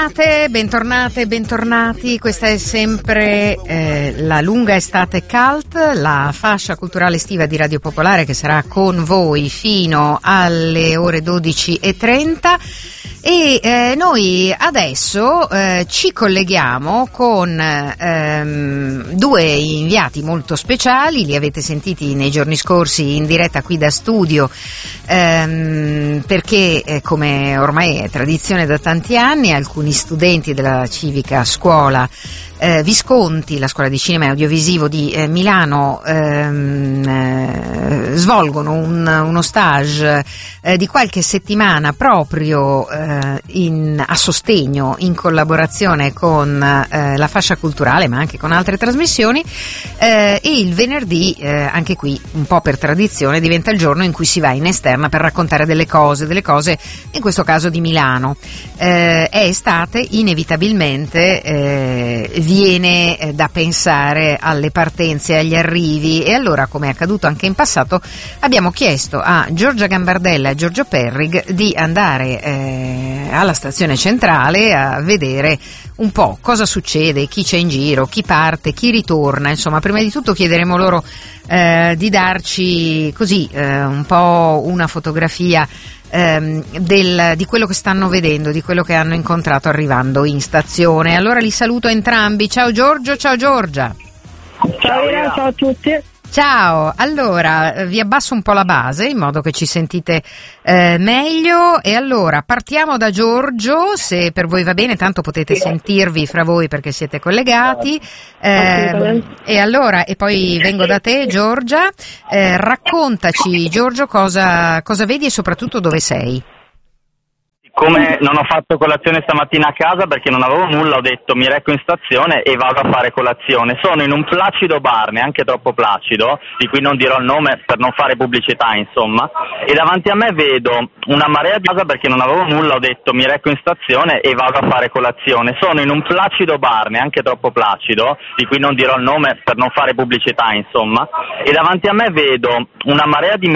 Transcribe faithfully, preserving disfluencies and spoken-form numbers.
Bentornate, bentornati, questa è sempre eh, la lunga estate cult, la fascia culturale estiva di Radio Popolare che sarà con voi fino alle ore dodici e trenta e eh, noi adesso eh, ci colleghiamo con ehm, due inviati molto speciali, li avete sentiti nei giorni scorsi in diretta qui da studio ehm, perché eh, come ormai è tradizione da tanti anni alcuni studenti della civica scuola eh, Visconti, la scuola di cinema e audiovisivo di eh, Milano, ehm, eh, svolgono un, uno stage eh, di qualche settimana proprio eh, in, a sostegno, in collaborazione con eh, la fascia culturale ma anche con altre trasmissioni eh, e il venerdì, eh, anche qui un po' per tradizione, diventa il giorno in cui si va in esterna per raccontare delle cose, delle cose in questo caso di Milano. Eh, è estate, inevitabilmente eh, viene eh, da pensare alle partenze, agli arrivi e allora, come è accaduto anche in passato, abbiamo chiesto a Giorgia Gambardella e Giorgio Perrig di andare eh, alla stazione centrale a vedere un po' cosa succede, chi c'è in giro, chi parte, chi ritorna. Insomma, prima di tutto chiederemo loro eh, di darci così eh, un po' una fotografia ehm, del, di quello che stanno vedendo, di quello che hanno incontrato arrivando in stazione. Allora li saluto entrambi. Ciao Giorgio, ciao Giorgia. Ciao Ira, ciao a tutti. Ciao, allora vi abbasso un po' la base in modo che ci sentite eh, meglio e allora partiamo da Giorgio, se per voi va bene, tanto potete sentirvi fra voi perché siete collegati eh, e allora e poi vengo da te Giorgia, eh, raccontaci Giorgio cosa, cosa vedi e soprattutto dove sei. Come non ho fatto colazione stamattina a casa perché non avevo nulla, ho detto mi reco in stazione e vado a fare colazione. Sono in un placido bar, neanche troppo placido, di cui non dirò il nome per non fare pubblicità, insomma, e davanti a me vedo una marea di casa perché non avevo nulla, ho detto mi reco in stazione e vado a fare colazione. Sono in un placido bar, neanche troppo placido, di cui non dirò il nome per non fare pubblicità, insomma, e davanti a me vedo una marea di